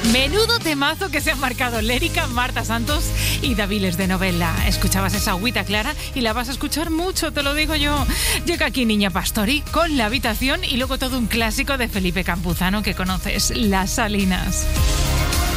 Menudo temazo que se han marcado Lérica, Marta Santos y Daviles de Novela. Escuchabas esa agüita clara y la vas a escuchar mucho, te lo digo yo. Llega aquí Niña Pastori con La Habitación y luego todo un clásico de Felipe Campuzano que conoces, Las Salinas.